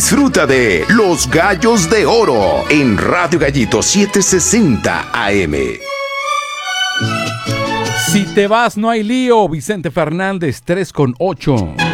Disfruta de Los Gallos de Oro en Radio Gallito 760 AM. Si te vas no hay lío, Vicente Fernández 3 con 8.